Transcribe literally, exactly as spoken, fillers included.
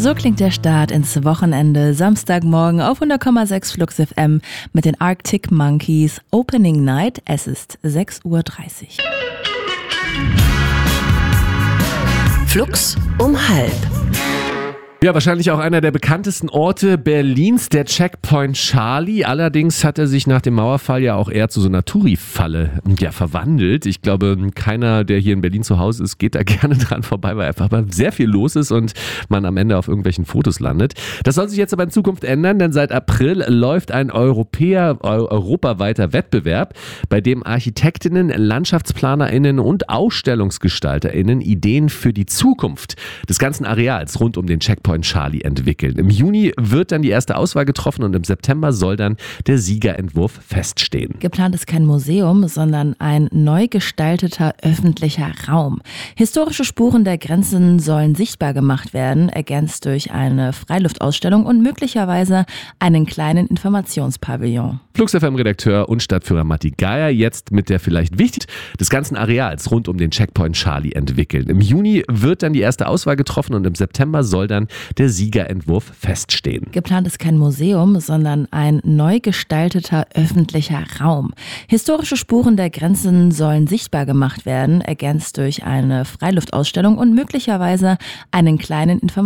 So klingt der Start ins Wochenende, Samstagmorgen auf hundert Komma sechs Flux F M mit den Arctic Monkeys Opening Night. Es ist sechs Uhr dreißig. Flux um halb. Ja, wahrscheinlich auch einer der bekanntesten Orte Berlins, der Checkpoint Charlie. Allerdings hat er sich nach dem Mauerfall ja auch eher zu so einer Touri-Falle ja, verwandelt. Ich glaube, keiner, der hier in Berlin zu Hause ist, geht da gerne dran vorbei, weil einfach mal sehr viel los ist und man am Ende auf irgendwelchen Fotos landet. Das soll sich jetzt aber in Zukunft ändern, denn seit April läuft ein Europäer, europaweiter Wettbewerb, bei dem Architektinnen, LandschaftsplanerInnen und AusstellungsgestalterInnen Ideen für die Zukunft des ganzen Areals rund um den Checkpoint Charlie entwickeln. Im Juni wird dann die erste Auswahl getroffen und im September soll dann der Siegerentwurf feststehen. Geplant ist kein Museum, sondern ein neu gestalteter öffentlicher Raum. Historische Spuren der Grenzen sollen sichtbar gemacht werden, ergänzt durch eine Freiluftausstellung und möglicherweise einen kleinen Informationspavillon. Flux F M-Redakteur und Stadtführer Matti Geier jetzt mit der vielleicht wichtigsten des ganzen Areals rund um den Checkpoint Charlie entwickeln. Im Juni wird dann die erste Auswahl getroffen und im September soll dann der Siegerentwurf feststehen. Geplant ist kein Museum, sondern ein neu gestalteter öffentlicher Raum. Historische Spuren der Grenzen sollen sichtbar gemacht werden, ergänzt durch eine Freiluftausstellung und möglicherweise einen kleinen Informationspavillon.